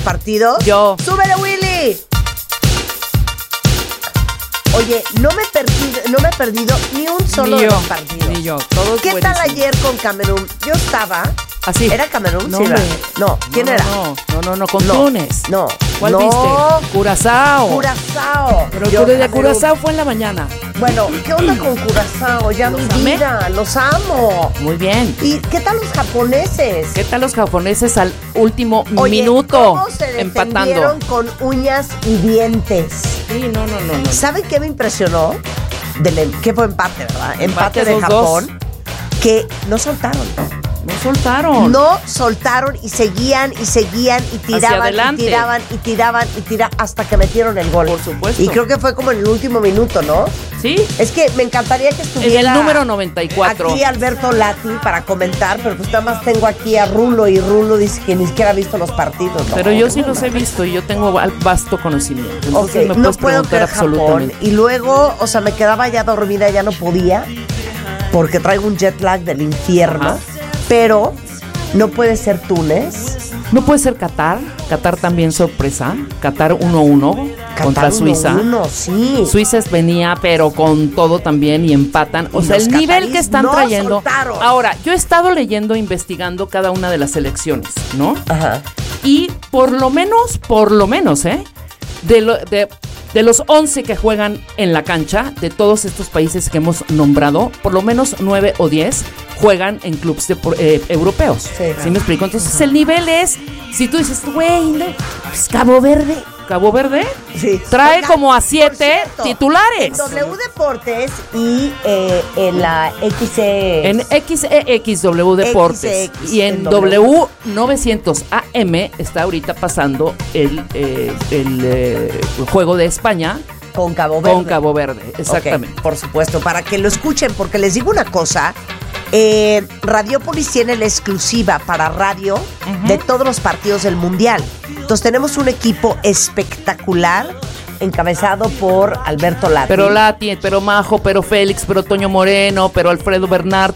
partidos? Yo. ¡Súbele, Willy! Oye, no me he perdido ni un solo de los partidos. Ni yo, todos ¿Qué buenísimos. tal ayer con Camerún? Yo estaba... Así. ¿Era Camerún? No, Sí, hombre. no, ¿quién era? No, con No, Túnez. no. ¿Cuál No. viste? Curazao. Curazao. Pero Yo, el de Camerún. Curazao fue en la mañana. Bueno, ¿qué onda con Curazao? Ya mi amé. vida, los amo. Muy bien. ¿Y qué tal los japoneses? ¿Qué tal los japoneses al último Oye, minuto ¿cómo se empatando? defendieron con uñas y dientes? Sí, no. ¿Saben qué me impresionó? ¿Qué fue empate, verdad? Empate de 2-2. Japón. Que no soltaron. No soltaron. No soltaron y seguían y tiraban adelante. y tiraban hasta que metieron el gol. Por supuesto. Y creo que fue como en el último minuto, ¿no? Sí. Es que me encantaría que En estuviera el número 94. aquí Alberto Lati para comentar, pero pues nada más tengo aquí a Rulo y Rulo dice que ni siquiera ha visto los partidos, ¿no? Pero yo sí los he visto y yo tengo vasto conocimiento. Entonces Ok, me no puedes puedo preguntar creer Japón. absolutamente. Y luego, o sea, me quedaba ya dormida, ya no podía, porque traigo un jet lag del infierno. Ajá. Pero no puede ser Túnez. No puede ser Qatar. Qatar también sorpresa. Qatar 1-1 contra Qatar Suiza. 1-1, sí. Suiza venía, pero con todo también y empatan. O Y sea, los el nivel cataríes que están no trayendo. soltaron. Ahora, yo he estado leyendo, investigando cada una de las selecciones, ¿no? Ajá. Y por lo menos, de los 11 que juegan en la cancha, de todos estos países que hemos nombrado, por lo menos 9 o 10 juegan en clubes europeos. Sí. ¿Sí me explico? Entonces el nivel es, si tú dices, güey, pues Cabo Verde, Sí. trae Oiga, como a por 7 cierto, titulares. En W Deportes y en la XE. En XEXW Deportes XX, y en en W. W900 AM está ahorita pasando el juego de España Con Cabo Verde. con Cabo Verde, exactamente. Ok, por supuesto, para que lo escuchen, porque les digo una cosa. Radiopolis tiene la exclusiva para radio de todos los partidos del Mundial. Entonces tenemos un equipo espectacular encabezado por Alberto Lati. Pero Lati, pero Majo, pero Félix, pero Toño Moreno, pero Alfredo Bernard,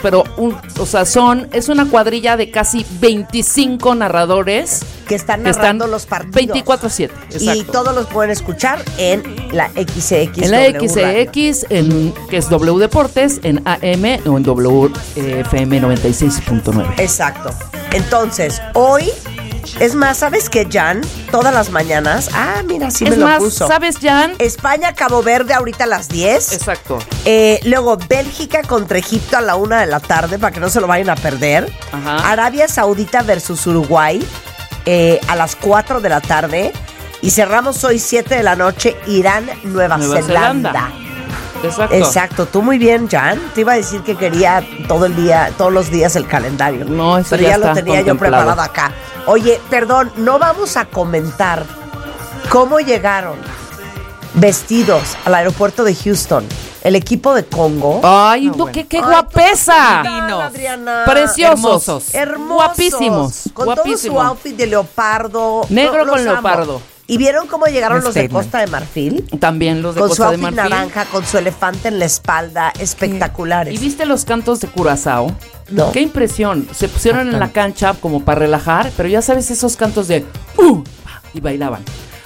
es una cuadrilla de casi 25 narradores que están narrando los partidos 24/7, exacto. Y todos los pueden escuchar en la XX. En la XX, que es W Deportes, en AM o en WFM 96.9. Exacto. Entonces, hoy, es más, ¿sabes qué, Jan? Todas las mañanas, mira, sí me lo puso. ¿Sabes, Jan? España, Cabo Verde, ahorita a las 10. Exacto. Luego, Bélgica contra Egipto a la 1 de la tarde, para que no se lo vayan a perder. Ajá. Arabia Saudita versus Uruguay, a las 4 de la tarde. Y cerramos hoy 7 de la noche, Irán, Nueva Zelanda. Exacto, tú muy bien, Jan. Te iba a decir que quería todos los días el calendario. No, eso pero ya ya lo está tenía yo contemplado. preparado acá. Oye, perdón, no vamos a comentar cómo llegaron vestidos al aeropuerto de Houston el equipo de Congo. Ay, no, qué guapesa. Divinos, Adriana. Preciosos. Hermosos. Guapísimos. Con Guapísimos. todo su outfit de leopardo. Negro Los con amo. leopardo. ¿Y vieron cómo llegaron los de Statement. Costa de Marfil? También los de Con su Costa de outfit Marfil. naranja, con su elefante en la espalda, espectaculares. ¿Y viste los cantos de Curazao? No. Qué impresión. Se pusieron en la cancha como para relajar, pero ya sabes esos cantos de y bailaban.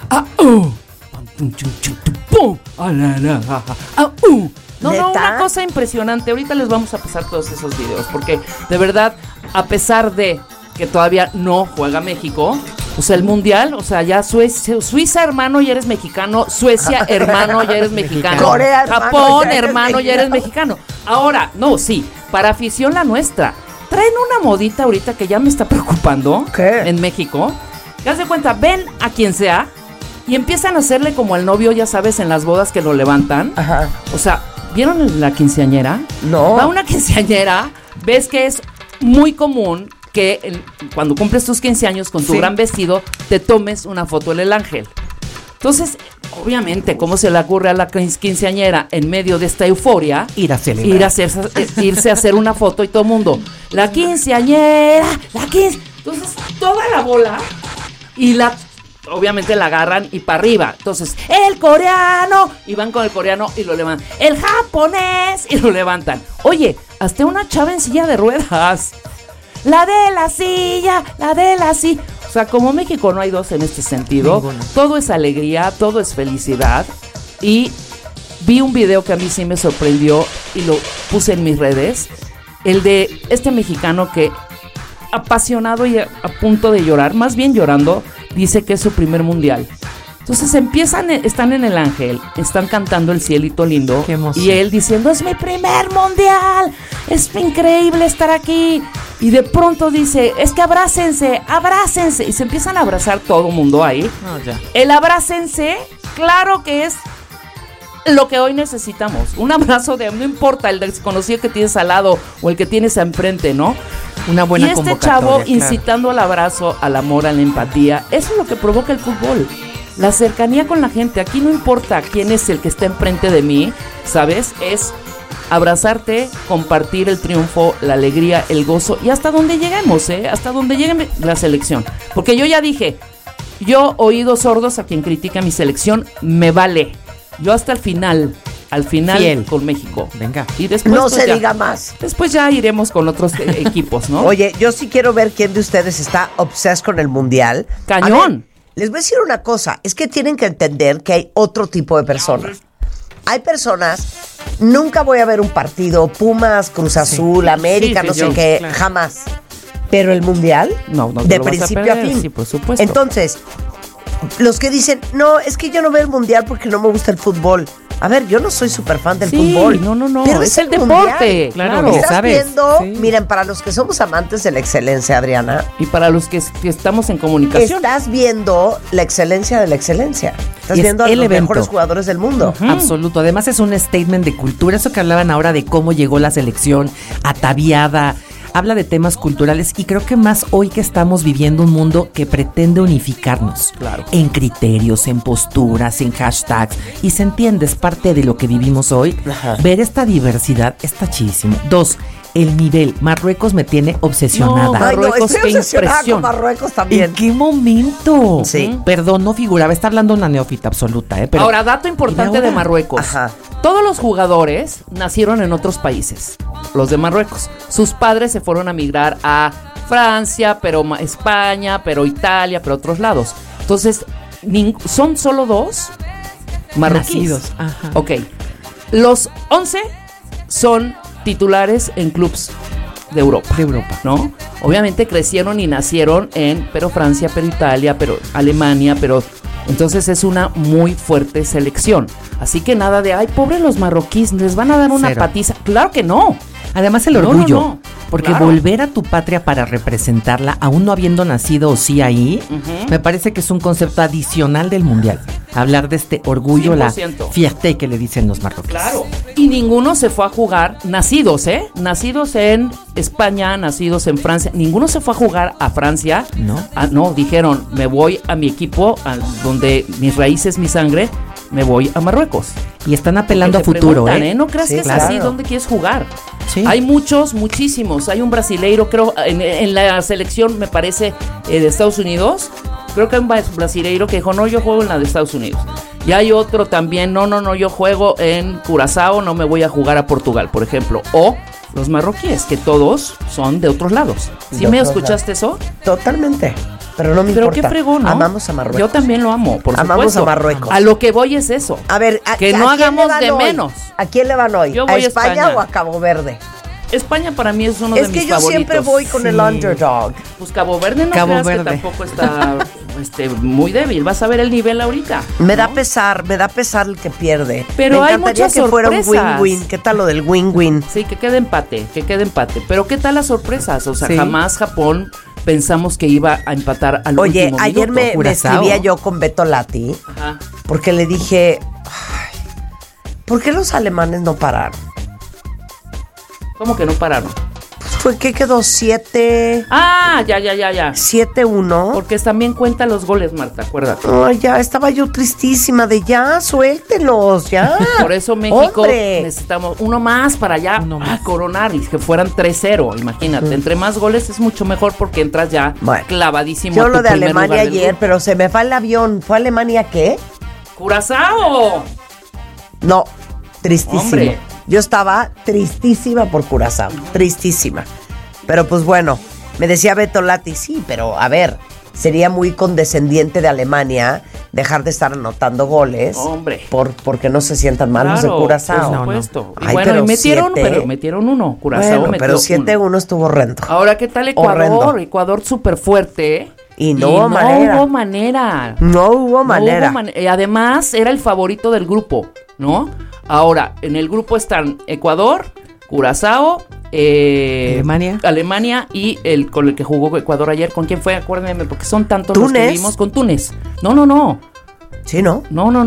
No, ¿Neta? una cosa impresionante. Ahorita les vamos a pasar todos esos videos, porque de verdad, a pesar de que todavía no juega México, o sea, el Mundial, o sea, ya Suiza, hermano, ya eres mexicano. Suecia, hermano, ya eres mexicano. Corea, hermano, Japón, ya eres hermano, ya eres mexicano. Ahora, no, sí, para afición la nuestra. Traen una modita ahorita que ya me está preocupando. ¿Qué? En México. Que haz de cuenta, ven a quien sea y empiezan a hacerle como al novio, ya sabes, en las bodas que lo levantan. Ajá. O sea, ¿vieron la quinceañera? No. Va una quinceañera, ves que es muy común que cuando cumples tus 15 años con tu Sí. gran vestido, te tomes una foto en el ángel. Entonces, obviamente, ¿cómo se le ocurre a la quinceañera en medio de esta euforia irse a hacer una foto y todo el mundo, la quinceañera, Entonces, toda la bola y obviamente la agarran y para arriba. Entonces, el coreano, y van con el coreano y lo levantan. El japonés, y lo levantan. Oye, hasta una chava en silla de ruedas. La de la silla. O O sea, como México no hay dos en este sentido. Ninguno. Todo es alegría, todo es felicidad. Y vi un video que a mí sí me sorprendió y lo puse en mis redes. El de este mexicano que, apasionado y a punto de llorar, más bien llorando, dice que es su primer mundial. Entonces están en el Ángel, están cantando El Cielito Lindo. Qué emoción. Y él diciendo, es mi primer mundial, es increíble estar aquí. Y de pronto dice, es que abrácense. Y se empiezan a abrazar todo el mundo ahí. El abrácense, claro que es lo que hoy necesitamos. Un abrazo no importa el desconocido que tienes al lado o el que tienes enfrente, ¿no? Una buena y este chavo incitando al abrazo, al amor, a la empatía. Eso es lo que provoca el fútbol. La cercanía con la gente. Aquí no importa quién es el que está enfrente de mí, ¿sabes? Es abrazarte, compartir el triunfo, la alegría, el gozo y hasta donde lleguemos, hasta donde llegue la selección. Porque yo ya dije, yo oídos sordos a quien critica mi selección, me vale. Yo hasta el final fiel con México. Venga. Y después no se diga más. Después ya iremos con otros equipos, ¿no? Oye, yo sí quiero ver quién de ustedes está obsessed con el mundial. Cañón. Les voy a decir una cosa, es que tienen que entender que hay otro tipo de personas. Hay personas, nunca voy a ver un partido, Pumas, Cruz Azul, América, no sé qué, claro. Jamás. Pero el mundial, no de principio a fin. Sí, por supuesto. Entonces, los que dicen, no, es que yo no veo el mundial porque no me gusta el fútbol. A ver, yo no soy súper fan del fútbol. No. Pero es el deporte. Claro. ¿Estás viendo? Sí. Miren, para los que somos amantes de la excelencia, Adriana. Y para los que estamos en comunicación. Estás viendo la excelencia de la excelencia. Estás viendo a los mejores jugadores del mundo. Absoluto. Además es un statement de cultura. Eso que hablaban ahora de cómo llegó la selección ataviada. Habla de temas culturales y creo que más hoy que estamos viviendo un mundo que pretende unificarnos. Claro. En criterios, en posturas, en hashtags. Y se entiende, es parte de lo que vivimos hoy. Ajá. Ver esta diversidad está chidísimo. 2, el nivel. Marruecos me tiene obsesionada. No, Marruecos, estoy obsesionada con Marruecos también. ¿En qué momento? Sí. Perdón, no figuraba. Está hablando una neófita absoluta. Pero ahora, dato importante de Marruecos. Ajá. Todos los jugadores nacieron en otros países, los de Marruecos. Sus padres se fueron a migrar a Francia, pero España, pero Italia, pero otros lados. Entonces, son solo 2 marroquíes. Nacidos. Ajá. Ok. Los 11 son titulares en clubs de Europa. ¿No? Obviamente crecieron y nacieron pero Francia, pero Italia, pero Alemania, pero... Entonces es una muy fuerte selección. Así que nada de, ay, pobres los marroquíes, les van a dar una patiza. Claro que no. Además el orgullo. No. Porque volver a tu patria para representarla, aún no habiendo nacido o sí ahí, me parece que es un concepto adicional del mundial. Hablar de este orgullo, 100%. La fierté que le dicen los marroquíes. Claro. Y ninguno se fue a jugar, nacidos en España, nacidos en Francia, ninguno se fue a jugar a Francia. No. Dijeron, me voy a mi equipo, donde mis raíces, mi sangre, me voy a Marruecos. Y están apelando a futuro, No creas que es así, ¿dónde quieres jugar? Sí. Hay muchísimos. Hay un brasileiro, creo, en la selección, me parece, de Estados Unidos. Creo que hay un brasileiro que dijo, no, yo juego en la de Estados Unidos. Y hay otro también, no, yo juego en Curazao, no me voy a jugar a Portugal, por ejemplo. O los marroquíes, que todos son de otros lados. ¿Sí me escuchaste eso? Totalmente. Pero no me importa. Pero qué fregón, ¿no? Amamos a Marruecos. Yo también lo amo, por supuesto. Amamos a Marruecos. A lo que voy es eso. A ver, que no hagamos de menos. ¿A quién le van hoy? Yo voy ¿A España o a Cabo Verde? España para mí es uno de mis favoritos. Es que yo siempre voy con el underdog. Pues Cabo Verde no creas que tampoco está muy débil. Vas a ver el nivel ahorita. Me da pesar el que pierde. Pero me hay muchas que sorpresas. Fuera un win-win. ¿Qué tal lo del win-win? Sí, que quede empate. Pero ¿qué tal las sorpresas? O sea, jamás Japón pensamos que iba a empatar al último minuto. Oye, ayer me escribía yo con Beto Lati. Ajá. Porque le dije, ¿por qué los alemanes no pararon? ¿Cómo que no pararon? Fue que quedó 7. Ah, ya. 7-1. Porque también cuenta los goles, Marta, acuérdate. Ay, ya estaba yo tristísima de ya, suéltelos, ya. Por eso México necesitamos uno más para ya coronar y que fueran 3-0, imagínate. Entre más goles es mucho mejor porque entras ya clavadísimo. Yo lo de Alemania ayer, pero se me fue el avión. ¿Fue Alemania qué? ¡Curazao! No, tristísimo. Hombre. Yo estaba tristísima por Curazao, tristísima. Pero pues bueno, me decía Beto Lati, sí, pero a ver, sería muy condescendiente de Alemania dejar de estar anotando goles. Hombre. Porque no se sientan mal los de Curazao. Por supuesto. Ay, bueno, metieron uno. Curazao bueno, pero 7-1 estuvo horrendo. Ahora, ¿qué tal Ecuador? Horrendo. Ecuador súper fuerte. Y no hubo manera. Además, era el favorito del grupo, ¿no? Ahora, en el grupo están Ecuador, Curazao, Alemania y el con el que jugó Ecuador ayer. ¿Con quién fue? Acuérdenme, porque son tantos los que vimos. Con Túnez. No. ¿Sí, no?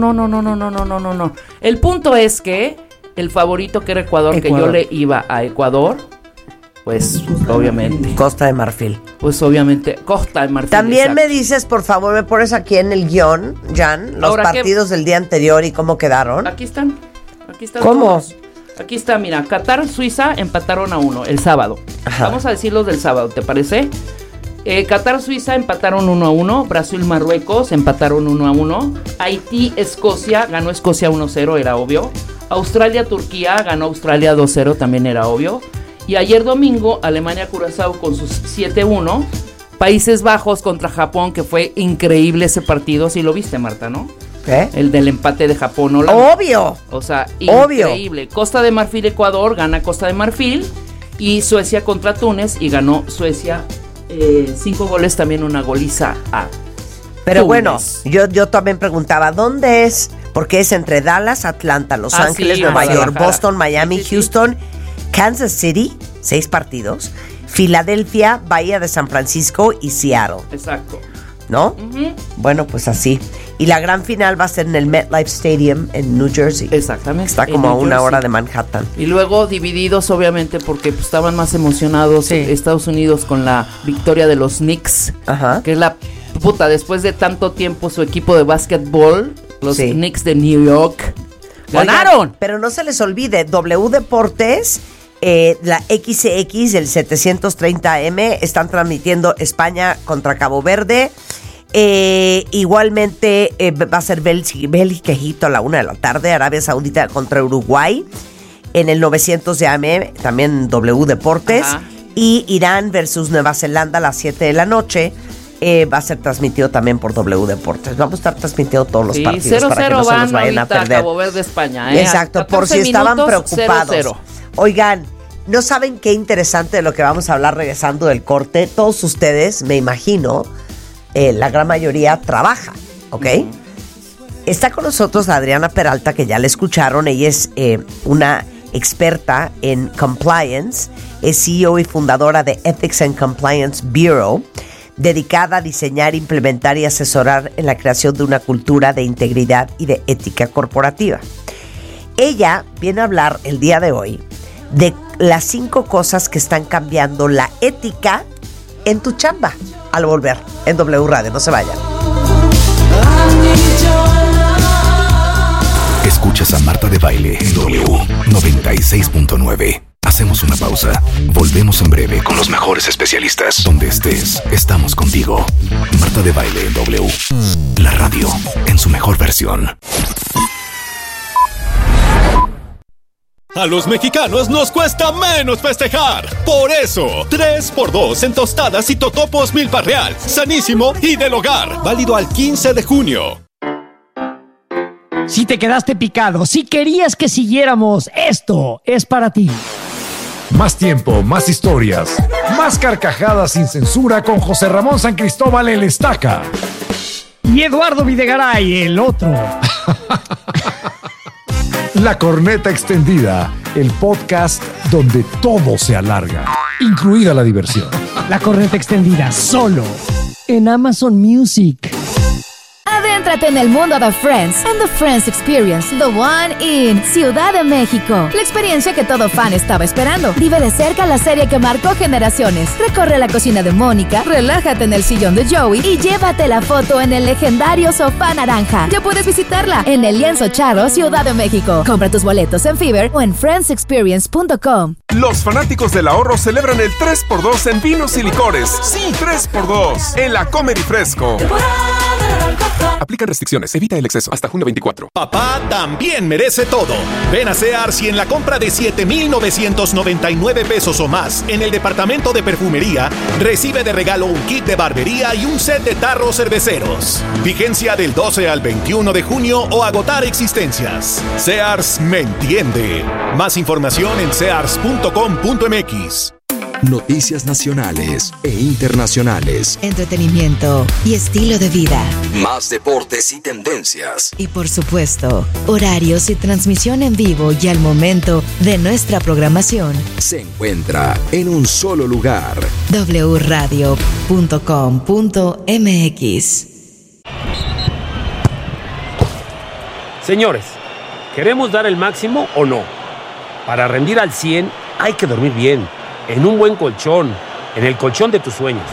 No. El punto es que el favorito que era Ecuador, que yo le iba a Ecuador, pues obviamente. Costa de Marfil. Pues obviamente Costa de Marfil. También exacto. Me dices, por favor, me pones aquí en el guión, Jan, los ahora partidos del día anterior y cómo quedaron. Aquí están. ¿Cómo? Todos. Aquí está, mira, Qatar, Suiza empataron a 1 el sábado. Ajá. Vamos a decir los del sábado, ¿te parece? Qatar, Suiza empataron 1-1. Brasil, Marruecos empataron 1-1. Haití, Escocia, ganó Escocia 1-0, era obvio. Australia, Turquía, ganó Australia 2-0, también era obvio. Y ayer domingo, Alemania, Curazao con sus 7-1. Países Bajos contra Japón, que fue increíble ese partido. Sí lo viste, Marta, ¿no? ¿Qué? El del empate de Japón. Obvio. O sea, increíble. Costa de Marfil, Ecuador, gana Costa de Marfil. Y Suecia contra Túnez, y ganó Suecia 5 goles, también una goliza a Pero Túnez. Bueno, yo también preguntaba, ¿dónde es? Porque es entre Dallas, Atlanta, Los Ángeles, Nueva York, Boston, Miami, Houston, Kansas City, 6 partidos, Filadelfia, Bahía de San Francisco y Seattle. Exacto. ¿No? Uh-huh. Bueno, pues así. Y la gran final va a ser en el MetLife Stadium en New Jersey. Exactamente. Está como a una hora de Manhattan. Y luego divididos, obviamente, porque pues, estaban más emocionados Estados Unidos con la victoria de los Knicks. Ajá. Que es la puta, después de tanto tiempo su equipo de básquetbol, los Knicks de New York, ¡ganaron! Oigan, pero no se les olvide, W Deportes, la XX, el 730M, están transmitiendo España contra Cabo Verde. Igualmente va a ser Bélgica, Egipto a la 1 de la tarde, Arabia Saudita contra Uruguay en el 900 de AM, también W Deportes. Ajá. Y Irán versus Nueva Zelanda a las 7 de la noche. Va a ser transmitido también por W Deportes. Vamos a estar transmitiendo todos los partidos para que no se nos vayan a perder. Cabo Verde, España, Exacto, por si estaban preocupados. 0-0. Oigan, ¿no saben qué interesante de lo que vamos a hablar regresando del corte? Todos ustedes, me imagino, la gran mayoría trabaja, ¿ok? Uh-huh. Está con nosotros Adriana Peralta, que ya la escucharon. Ella es una experta en compliance, es CEO y fundadora de Ethics and Compliance Bureau, dedicada a diseñar, implementar y asesorar en la creación de una cultura de integridad y de ética corporativa. Ella viene a hablar el día de hoy de las 5 cosas que están cambiando la ética en tu chamba al volver en W Radio. No se vayan. Escuchas a Marta de Baile en W 96.9. Hacemos una pausa. Volvemos en breve con los mejores especialistas. Donde estés, estamos contigo. Marta de Baile en W. La radio en su mejor versión. A los mexicanos nos cuesta menos festejar. Por eso, 3x2 en tostadas y totopos Milpa Real, sanísimo y del hogar. Válido al 15 de junio. Si te quedaste picado, si querías que siguiéramos, esto es para ti. Más tiempo, más historias, más carcajadas sin censura con José Ramón San Cristóbal el Estaca. Y Eduardo Videgaray, el otro. La Corneta Extendida, el podcast donde todo se alarga, incluida la diversión. La Corneta Extendida, solo en Amazon Music. Adéntrate en el mundo de Friends and the Friends Experience, the one in Ciudad de México. La experiencia que todo fan estaba esperando. Vive de cerca la serie que marcó generaciones. Recorre la cocina de Mónica, relájate en el sillón de Joey y llévate la foto en el legendario sofá naranja. Ya puedes visitarla en el Lienzo Charro, Ciudad de México. Compra tus boletos en Fever o en friendsexperience.com. Los fanáticos del ahorro celebran el 3x2 en vinos y licores. Sí, 3x2 en la Comer y Fresco. Aplican restricciones. Evita el exceso. Hasta junio 24. Papá también merece todo. Ven a Sears y en la compra de 7,999 pesos o más en el departamento de perfumería, recibe de regalo un kit de barbería y un set de tarros cerveceros. Vigencia del 12 al 21 de junio o agotar existencias. Sears me entiende. Más información en sears.com.mx. Noticias nacionales e internacionales. Entretenimiento y estilo de vida. Más deportes y tendencias. Y por supuesto, horarios y transmisión en vivo y al momento de nuestra programación. Se encuentra en un solo lugar. wradio.com.mx. Señores, ¿queremos dar el máximo o no? Para rendir al 100 hay que dormir bien, en un buen colchón, en el colchón de tus sueños.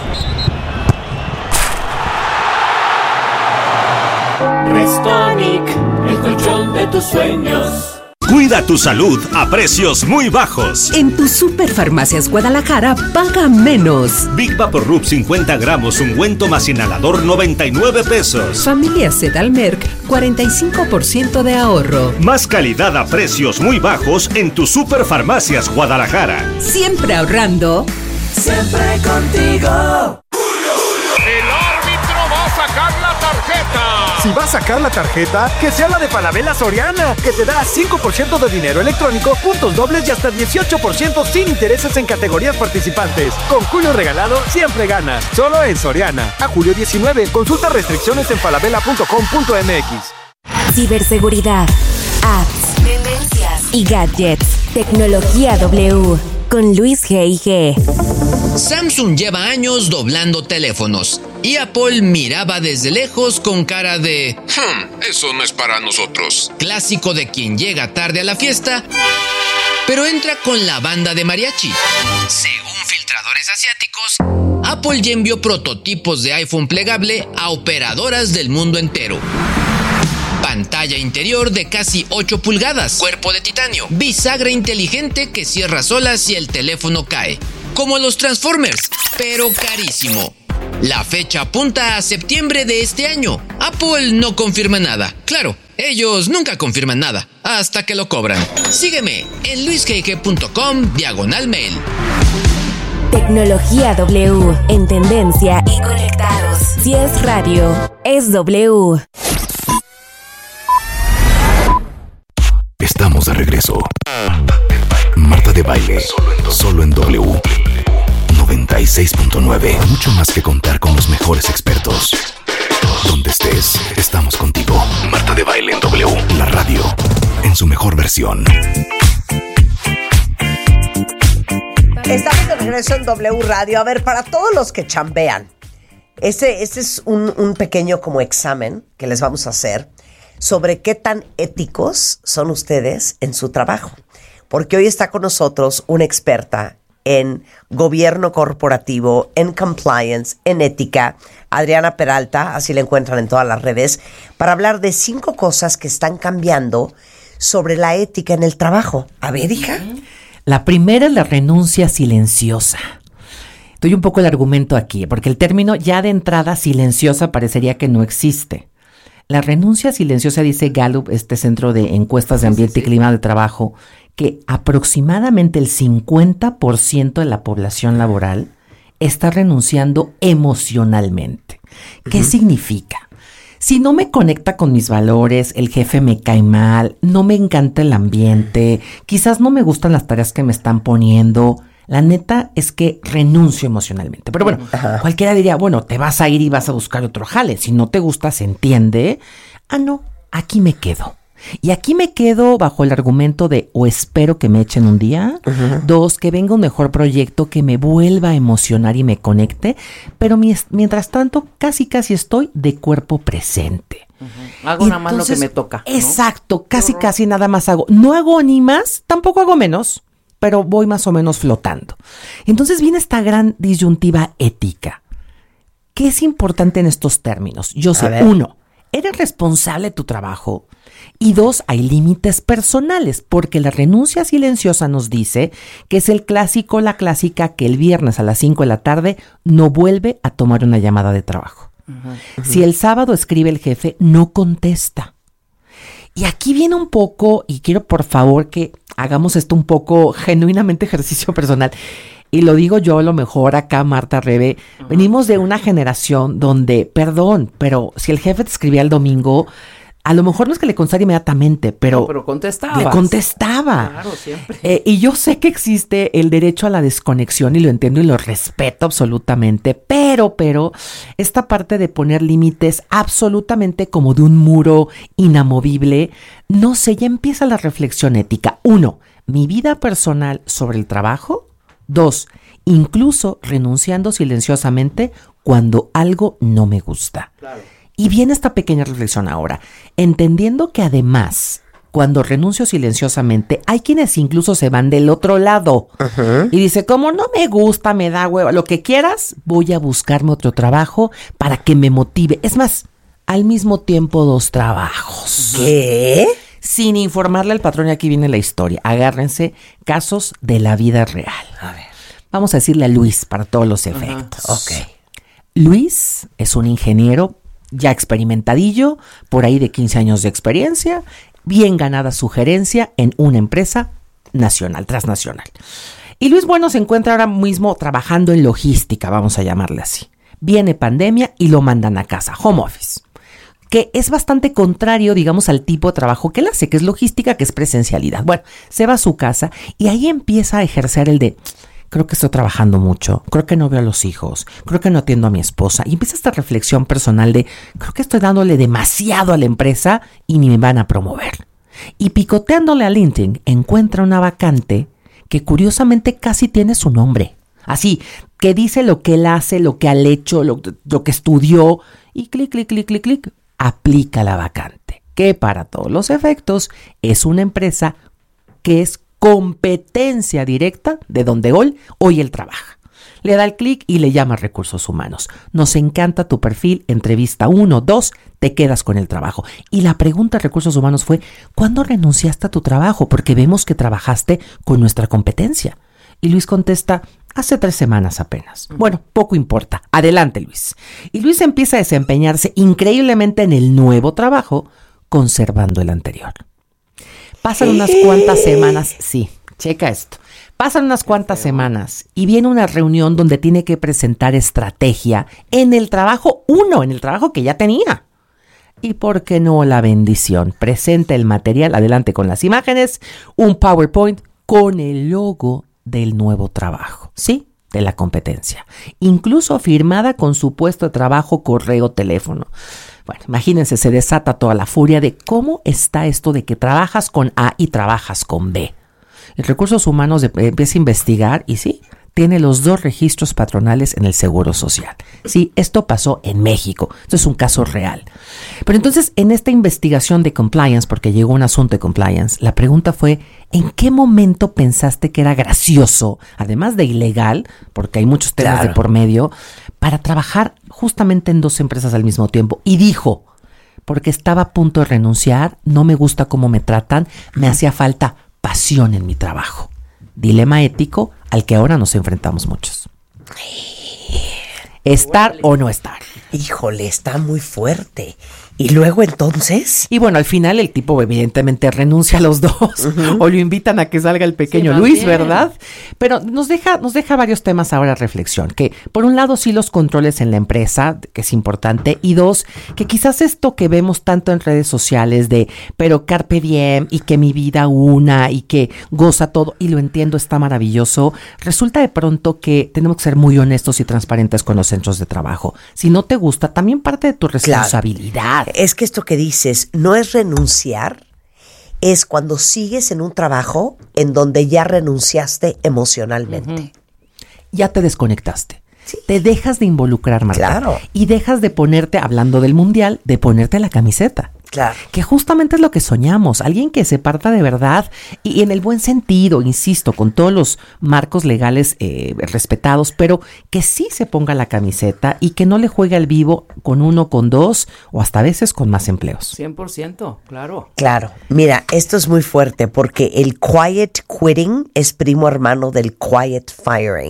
Restonic, el colchón de tus sueños. Cuida tu salud a precios muy bajos. En tu Superfarmacias Guadalajara, paga menos. Big Vaporub 50 gramos, ungüento más inhalador, 99 pesos. Familia Sedalmerc, 45% de ahorro. Más calidad a precios muy bajos en tu Superfarmacias Guadalajara. Siempre ahorrando. Siempre contigo. El árbitro va a sacar la tarjeta. Si va a sacar la tarjeta, que sea la de Falabella Soriana, que te da 5% de dinero electrónico, puntos dobles y hasta 18% sin intereses en categorías participantes. Con Julio regalado, siempre ganas. Solo en Soriana. A julio 19. Consulta restricciones en falabella.com.mx. Ciberseguridad, apps, tendencias y gadgets. Tecnología W. Con Luis G.I.G. Samsung lleva años doblando teléfonos y Apple miraba desde lejos con cara de eso no es para nosotros. Clásico de quien llega tarde a la fiesta, pero entra con la banda de mariachi. Según filtradores asiáticos, Apple ya envió prototipos de iPhone plegable a operadoras del mundo entero. Pantalla interior de casi 8 pulgadas, cuerpo de titanio, bisagra inteligente que cierra sola si el teléfono cae, como los Transformers, pero carísimo. La fecha apunta a septiembre de este año. Apple no confirma nada. Claro, ellos nunca confirman nada, hasta que lo cobran. Sígueme en luisgg.com/mail. Tecnología W, en tendencia y conectados. Si es radio, es W. Estamos de regreso. Marta de Baile, solo en W 96.9. Mucho más que contar con los mejores expertos. Donde estés, estamos contigo. Marta de Baile en W, la radio, en su mejor versión. Estamos de regreso en W Radio. A ver, para todos los que chambean, este es un pequeño como examen que les vamos a hacer sobre qué tan éticos son ustedes en su trabajo. Porque hoy está con nosotros una experta en gobierno corporativo, en compliance, en ética, Adriana Peralta, así la encuentran en todas las redes, para hablar de 5 cosas que están cambiando sobre la ética en el trabajo. A ver, hija. La primera es la renuncia silenciosa. Doy un poco el argumento aquí, porque el término ya de entrada silenciosa parecería que no existe. La renuncia silenciosa, dice Gallup, este centro de encuestas de ambiente y clima de trabajo, que aproximadamente el 50% de la población laboral está renunciando emocionalmente. ¿Qué significa? Si no me conecta con mis valores, el jefe me cae mal, no me encanta el ambiente, quizás no me gustan las tareas que me están poniendo, la neta es que renuncio emocionalmente. Pero bueno, cualquiera diría, bueno, te vas a ir y vas a buscar otro jale. Si no te gusta, se entiende. Ah, no, aquí me quedo. Y aquí me quedo bajo el argumento de o espero que me echen un día, 2, que venga un mejor proyecto que me vuelva a emocionar y me conecte, pero mientras tanto casi estoy de cuerpo presente. Hago nada más lo que me toca, ¿no? Exacto, casi nada más hago. No hago ni más, tampoco hago menos, pero voy más o menos flotando. Entonces viene esta gran disyuntiva ética. ¿Qué es importante en estos términos? Yo sé, 1, eres responsable de tu trabajo. Y 2, hay límites personales, porque la renuncia silenciosa nos dice que es el clásico, la clásica, que el viernes a las 5 de la tarde no vuelve a tomar una llamada de trabajo. Si el sábado escribe el jefe, no contesta. Y aquí viene un poco, y quiero por favor que hagamos esto un poco genuinamente ejercicio personal. Y lo digo yo a lo mejor acá, Marta, Rebe, venimos de una generación donde, perdón, pero si el jefe te escribía el domingo, a lo mejor no es que le contestara inmediatamente, pero contestaba. Le contestaba. Claro, siempre. Y yo sé que existe el derecho a la desconexión y lo entiendo y lo respeto absolutamente, pero esta parte de poner límites absolutamente como de un muro inamovible, no sé, ya empieza la reflexión ética. 1, mi vida personal sobre el trabajo. 2, incluso renunciando silenciosamente cuando algo no me gusta. Claro. Y viene esta pequeña reflexión ahora, entendiendo que además, cuando renuncio silenciosamente, hay quienes incluso se van del otro lado. Y dice, como no me gusta, me da hueva, lo que quieras, voy a buscarme otro trabajo para que me motive. Es más, al mismo tiempo 2 trabajos. ¿Qué? Sin informarle al patrón, y aquí viene la historia. Agárrense, casos de la vida real. A ver. Vamos a decirle a Luis para todos los efectos. Ok. Luis es un ingeniero ya experimentadillo, por ahí de 15 años de experiencia, bien ganada su gerencia en una empresa nacional, transnacional. Y Luis, bueno, se encuentra ahora mismo trabajando en logística, vamos a llamarle así. Viene pandemia y lo mandan a casa, home office, que es bastante contrario, digamos, al tipo de trabajo que él hace, que es logística, que es presencialidad. Bueno, se va a su casa y ahí empieza a ejercer el de... Creo que estoy trabajando mucho, creo que no veo a los hijos, creo que no atiendo a mi esposa. Y empieza esta reflexión personal de, creo que estoy dándole demasiado a la empresa y ni me van a promover. Y picoteándole a LinkedIn, encuentra una vacante que curiosamente casi tiene su nombre. Así, que dice lo que él hace, lo que ha hecho, lo que estudió. Y clic, aplica la vacante. Que para todos los efectos es una empresa que es competencia directa de donde hoy él trabaja. Le da el clic y le llama a Recursos Humanos. Nos encanta tu perfil, entrevista 1, 2, te quedas con el trabajo. Y la pregunta de Recursos Humanos fue, ¿cuándo renunciaste a tu trabajo? Porque vemos que trabajaste con nuestra competencia. Y Luis contesta, hace 3 semanas apenas. Bueno, poco importa. Adelante, Luis. Y Luis empieza a desempeñarse increíblemente en el nuevo trabajo, conservando el anterior. Pasan unas cuantas semanas, sí, checa esto. Pasan unas cuantas semanas y viene una reunión donde tiene que presentar estrategia en el trabajo en el trabajo que ya tenía. Y por qué no la bendición, presenta el material, adelante con las imágenes, un PowerPoint con el logo del nuevo trabajo, ¿sí? De la competencia. Incluso firmada con su puesto de trabajo, correo, teléfono. Bueno, imagínense, se desata toda la furia de cómo está esto de que trabajas con A y trabajas con B. El Recursos Humanos empieza a investigar y sí, tiene los 2 registros patronales en el Seguro Social. Sí, esto pasó en México. Esto es un caso real. Pero entonces, en esta investigación de compliance, porque llegó un asunto de compliance, la pregunta fue, ¿en qué momento pensaste que era gracioso, además de ilegal, porque hay muchos temas de por medio, para trabajar justamente en 2 empresas al mismo tiempo? Y dijo, porque estaba a punto de renunciar, no me gusta cómo me tratan, me hacía falta pasión en mi trabajo. Dilema ético al que ahora nos enfrentamos muchos. ¿Estar o no estar? Híjole, está muy fuerte. ¿Y luego entonces? Y bueno, al final el tipo evidentemente renuncia a los 2 o lo invitan a que salga el pequeño Luis, bien, ¿verdad? Pero nos deja varios temas ahora a reflexión, que por un lado sí los controles en la empresa, que es importante, y 2, que quizás esto que vemos tanto en redes sociales de, pero carpe diem, y que mi vida una, y que goza todo, y lo entiendo, está maravilloso, resulta de pronto que tenemos que ser muy honestos y transparentes con los centros de trabajo. Si no te gusta, también parte de tu responsabilidad. Claro. Es que esto que dices no es renunciar, es cuando sigues en un trabajo en donde ya renunciaste emocionalmente. Ya te desconectaste. Sí. Te dejas de involucrar, Marta. Claro. Y dejas de ponerte, hablando del mundial, de ponerte la camiseta. Claro. Que justamente es lo que soñamos. Alguien que se parta de verdad y en el buen sentido, insisto, con todos los marcos legales respetados, pero que sí se ponga la camiseta y que no le juegue al vivo con 1, con 2 o hasta a veces con más empleos. 100%, claro. Claro. Mira, esto es muy fuerte porque el quiet quitting es primo hermano del quiet firing.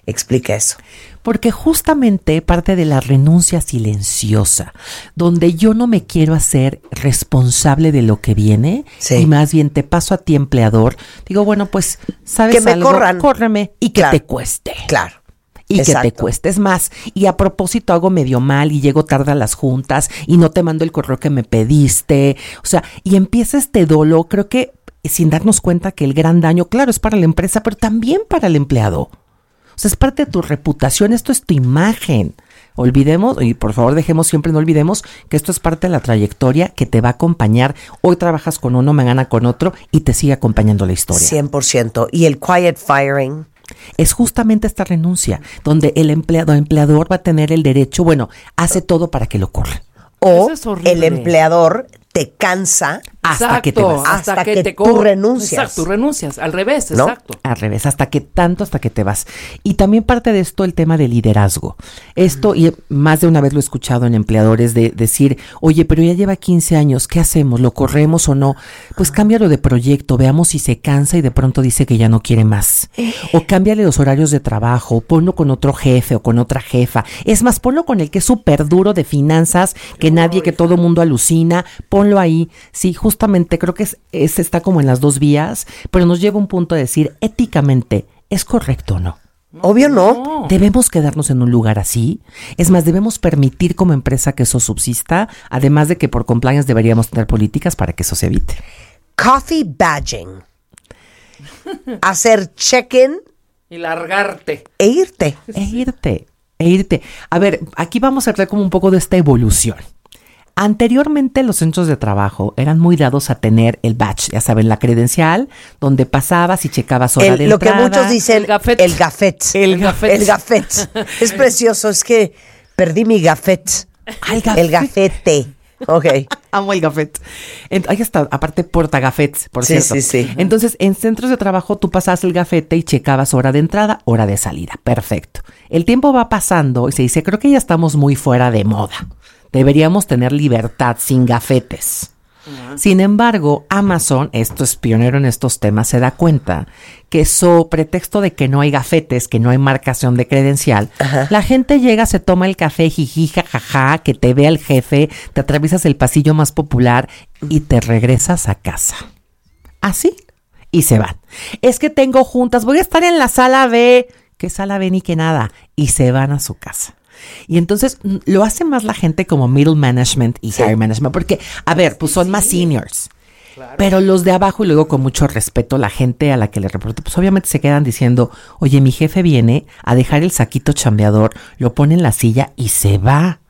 Explica eso. Porque justamente parte de la renuncia silenciosa, donde yo no me quiero hacer responsable de lo que viene, y más bien te paso a ti, empleador, digo, bueno, pues, ¿sabes que me algo? corran. Córreme y que te cueste. Claro. Y que te cueste. Es más, y a propósito hago medio mal y llego tarde a las juntas y no te mando el correo que me pediste. O sea, y empieza este dolo, creo que sin darnos cuenta que el gran daño, claro, es para la empresa, pero también para el empleado. O sea, es parte de tu reputación, esto es tu imagen. Olvidemos, y por favor no olvidemos que esto es parte de la trayectoria que te va a acompañar. Hoy trabajas con uno, mañana con otro y te sigue acompañando la historia. 100%. Y el quiet firing es justamente esta renuncia, donde el empleador va a tener el derecho, hace todo para que lo corran. O el empleador te cansa hasta que te vas. Hasta que tú renuncias. Exacto, tú renuncias. Al revés, ¿no? Exacto. Al revés, hasta que te vas. Y también parte de esto el tema de liderazgo. Esto, y más de una vez lo he escuchado en empleadores de decir, oye, pero ya lleva 15 años, ¿qué hacemos? ¿Lo corremos o no? Pues cámbialo de proyecto, veamos si se cansa y de pronto dice que ya no quiere más. O cámbiale los horarios de trabajo, ponlo con otro jefe o con otra jefa. Es más, ponlo con el que es súper duro de finanzas, que todo mundo alucina, ponlo ahí. Sí, justamente creo que está como en las dos vías, pero nos lleva a un punto de decir, éticamente, ¿es correcto o no? Obvio no. ¿Debemos quedarnos en un lugar así? Es más, ¿debemos permitir como empresa que eso subsista? Además de que por compliance deberíamos tener políticas para que eso se evite. Coffee badging. Hacer check-in. Y largarte. E irte. A ver, aquí vamos a hablar como un poco de esta evolución. Anteriormente los centros de trabajo eran muy dados a tener el badge, ya saben, la credencial, donde pasabas y checabas hora de lo entrada. Que muchos dicen, el gafet. El gafet. Es precioso, es que perdí mi gafet. El gafete. Ok. Amo el gafet. Ahí está, aparte portagafets, por cierto. Sí. Entonces, en centros de trabajo tú pasabas el gafete y checabas hora de entrada, hora de salida. Perfecto. El tiempo va pasando y se dice, creo que ya estamos muy fuera de moda. Deberíamos tener libertad sin gafetes. Sin embargo, Amazon, esto es pionero en estos temas, se da cuenta que pretexto de que no hay gafetes, que no hay marcación de credencial, la gente llega, se toma el café, jiji, jajaja, que te vea el jefe, te atraviesas el pasillo más popular y te regresas a casa. Así. Y se van. Es que tengo juntas, voy a estar en la sala B. ¿Qué sala B ni qué nada? Y se van a su casa. Y entonces lo hace más la gente como middle management y higher management, porque, a ver, pues son más seniors. Claro. Pero los de abajo, y luego con mucho respeto, la gente a la que le reporto, pues obviamente se quedan diciendo, oye, mi jefe viene a dejar el saquito chambeador, lo pone en la silla y se va.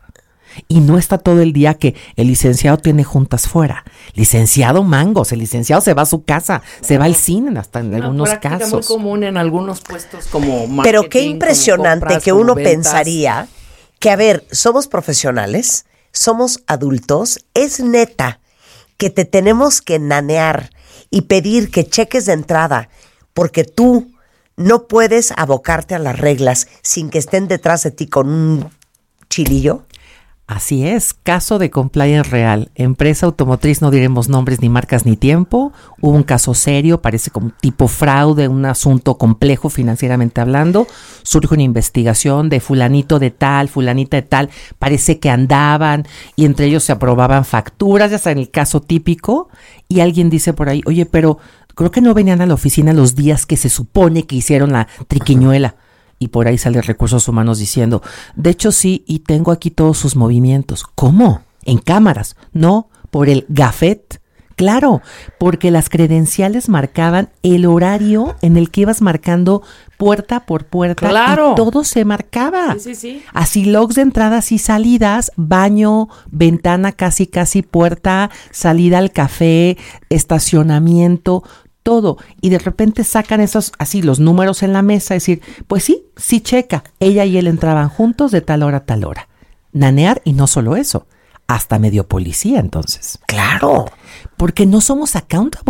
Y no está todo el día que el licenciado tiene juntas fuera. Licenciado mangos, el licenciado se va a su casa, se va al cine hasta en algunos casos. Es muy común en algunos puestos como marketing. Pero qué impresionante compras, que uno pensaría que, a ver, somos profesionales, somos adultos, es neta que te tenemos que nanear y pedir que cheques de entrada porque tú no puedes abocarte a las reglas sin que estén detrás de ti con un chilillo. Así es, caso de compliance real. Empresa automotriz, no diremos nombres ni marcas ni tiempo. Hubo un caso serio, parece como tipo fraude, un asunto complejo financieramente hablando. Surge una investigación de fulanito de tal, fulanita de tal. Parece que andaban y entre ellos se aprobaban facturas, ya está en el caso típico. Y alguien dice por ahí, oye, pero creo que no venían a la oficina los días que se supone que hicieron la triquiñuela. Y por ahí sale Recursos Humanos diciendo, de hecho sí, y tengo aquí todos sus movimientos. ¿Cómo? ¿En cámaras? No, por el gafet. Claro, porque las credenciales marcaban el horario en el que ibas marcando puerta por puerta. Claro. Y todo se marcaba. Sí. Así logs de entradas y salidas, baño, ventana, casi puerta, salida al café, estacionamiento, todo, y de repente sacan esos, así, los números en la mesa, decir, pues sí checa, ella y él entraban juntos de tal hora a tal hora. Nanear, y no solo eso, hasta medio policía entonces. Claro. Porque no somos accountables.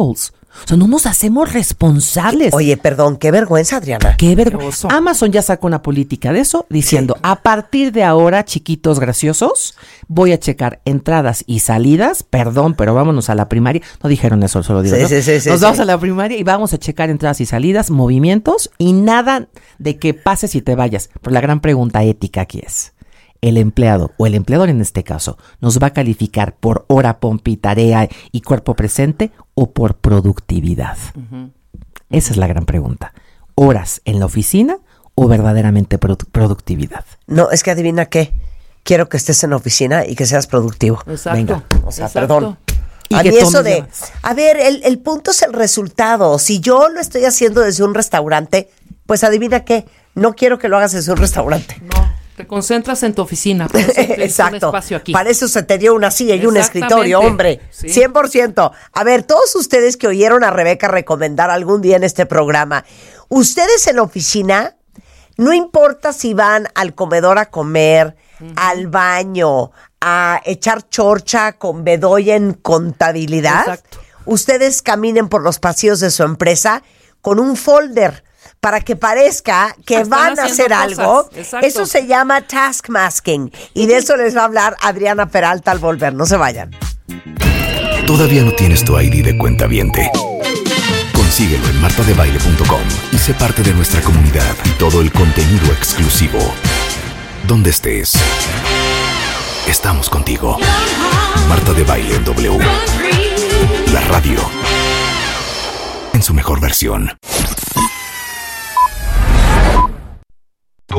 O sea, no nos hacemos responsables. Oye, perdón, qué vergüenza, Adriana. Qué vergüenza. Amazon ya sacó una política de eso, diciendo, a partir de ahora, chiquitos graciosos, voy a checar entradas y salidas. Perdón, pero vámonos a la primaria. No dijeron eso, solo digo, ¿no? Nos vamos a la primaria y vamos a checar entradas y salidas, movimientos y nada de que pases y te vayas. Pero la gran pregunta ética aquí es, el empleado o el empleador en este caso nos va a calificar por hora, pompi, tarea y cuerpo presente o por productividad. Esa es la gran pregunta. ¿Horas en la oficina o verdaderamente productividad? No, es que adivina qué. Quiero que estés en la oficina y que seas productivo. Exacto. Venga, o sea, perdón. Y a que mí eso de, llevas. a ver, el punto es el resultado. Si yo lo estoy haciendo desde un restaurante, pues adivina qué. No quiero que lo hagas desde un restaurante. No. Te concentras en tu oficina. Por eso Exacto. Un espacio aquí. Para eso se te dio una silla y un escritorio, hombre. Sí. 100%. A ver, todos ustedes que oyeron a Rebeca recomendar algún día en este programa, ustedes en la oficina, no importa si van al comedor a comer, al baño, a echar chorcha con Bedoya en contabilidad, exacto, ustedes caminen por los pasillos de su empresa con un folder para que parezca que van a hacer algo. Eso se llama task masking. Y de eso les va a hablar Adriana Peralta al volver. No se vayan. ¿Todavía no tienes tu ID de cuentaviente? Consíguelo en martadebaile.com y sé parte de nuestra comunidad y todo el contenido exclusivo. Donde estés, estamos contigo. Marta de Baile en W. La radio en su mejor versión.